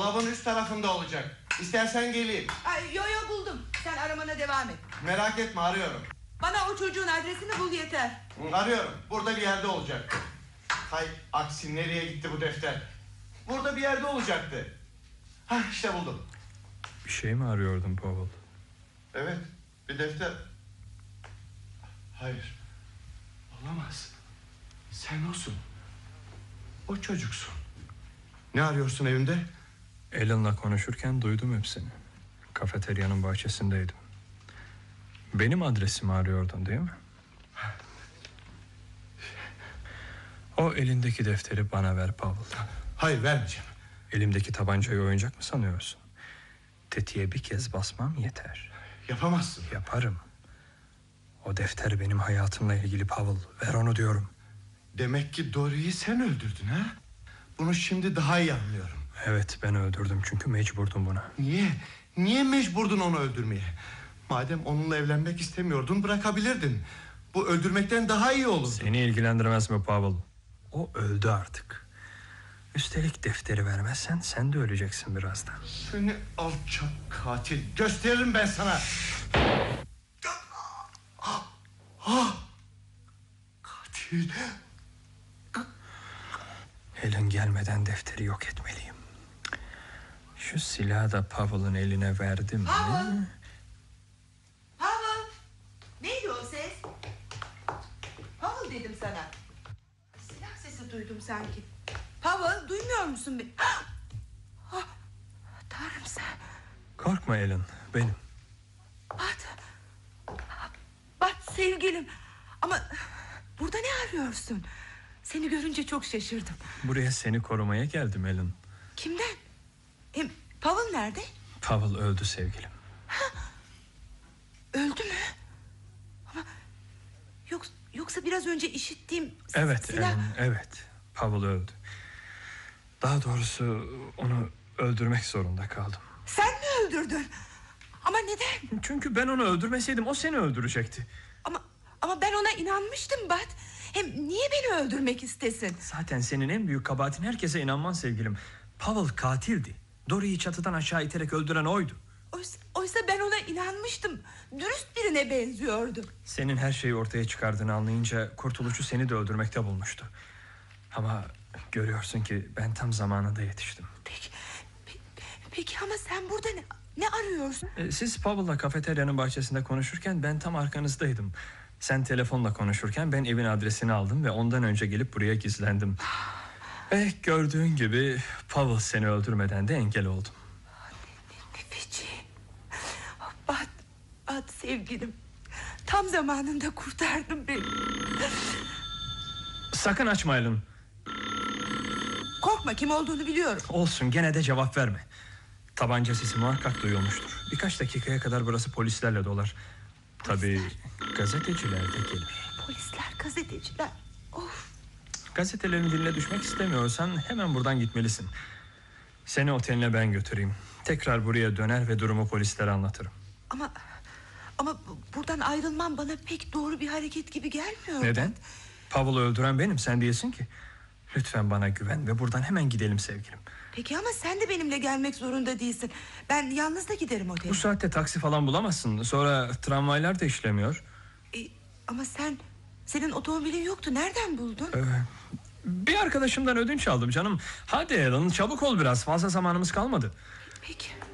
Dolabın üst tarafında olacak. İstersen geleyim. Ay, yo buldum. Sen aramana devam et. Merak etme, arıyorum. Bana o çocuğun adresini bul yeter. Arıyorum. Burada bir yerde olacak. Hay aksi, nereye gitti bu defter? Burada bir yerde olacaktı. Hah, işte buldum. Bir şey mi arıyordun Powell? Evet, bir defter. Hayır, olamaz. Sen olsun. O çocuksun. Ne arıyorsun evimde? Alan'la konuşurken duydum hepsini. Kafeteryanın bahçesindeydim. Benim adresimi arıyordun değil mi? O elindeki defteri bana ver Powell. Hayır, vermeyeceğim. Elimdeki tabancayı oyuncak mı sanıyorsun? Tetiğe bir kez basmam yeter. Yapamazsın. Yaparım. O defter benim hayatımla ilgili Powell. Ver onu diyorum. Demek ki Dory'yi sen öldürdün ha? Bunu şimdi daha iyi anlıyorum. Evet, ben öldürdüm çünkü mecburdum buna. Niye? Niye mecburdun onu öldürmeye? Madem onunla evlenmek istemiyordun, bırakabilirdin. Bu öldürmekten daha iyi olurdu. Seni ilgilendirmez mi Powell? O öldü artık. Üstelik defteri vermezsen sen de öleceksin birazdan. Seni alçak katil, gösteririm ben sana. Katil. Helen gelmeden defteri yok etmeliyim. Şu silahı da Powell'ın eline verdim. Powell! Powell! Neydi o ses? Powell dedim sana. Silah sesi duydum sanki. Powell, duymuyor musun beni? Oh, Tanrım sen. Korkma Helen, benim. Bat sevgilim. Ama burada ne arıyorsun? Seni görünce çok şaşırdım. Buraya seni korumaya geldim Helen. Kimden? Powell nerede? Powell öldü sevgilim. Öldü mü? Ama yoksa biraz önce işittiğim Evet silah... Helen, evet. Powell öldü. Daha doğrusu onu öldürmek zorunda kaldım. Sen mi öldürdün? Ama neden? Çünkü ben onu öldürmeseydim o seni öldürecekti. Ama ben ona inanmıştım Bat. Hem niye beni öldürmek istesin? Zaten senin en büyük kabahatin herkese inanman sevgilim. Powell katildi. Dory'yi çatıdan aşağı iterek öldüren oydu. Oysa ben ona inanmıştım. Dürüst birine benziyordu. Senin her şeyi ortaya çıkardığını anlayınca kurtuluşu seni de öldürmekte bulmuştu. Ama görüyorsun ki ben tam zamanında yetiştim. Peki ama sen burada ne arıyorsun? Siz Powell'la kafeteryanın bahçesinde konuşurken ben tam arkanızdaydım. Sen telefonla konuşurken ben evin adresini aldım ve ondan önce gelip buraya gizlendim. Gördüğün gibi Powell seni öldürmeden de engel oldum. Ne feci. Bat sevgilim. Tam zamanında kurtardın beni. Sakın açma Helen. Korkma, kim olduğunu biliyorum. Olsun, gene de cevap verme. Tabanca sesi muhakkak duyulmuştur. Birkaç dakikaya kadar burası polislerle dolar. Tabii gazeteciler de gelir. Polisler, gazeteciler. Of. Gazetelerin diline düşmek istemiyorsan hemen buradan gitmelisin. Seni oteline ben götüreyim. Tekrar buraya döner ve durumu polislere anlatırım. Ama buradan ayrılmam bana pek doğru bir hareket gibi gelmiyor. Neden? Powell'ı öldüren benim, sen değilsin ki. Lütfen bana güven ve buradan hemen gidelim sevgilim. Peki ama sen de benimle gelmek zorunda değilsin. Ben yalnız da giderim otele. Bu saatte taksi falan bulamazsın. Sonra tramvaylar da işlemiyor. Ama senin otomobilin yoktu. Nereden buldun? Bir arkadaşımdan ödünç aldım canım. Hadi Alan, çabuk ol biraz. Fazla zamanımız kalmadı. Peki.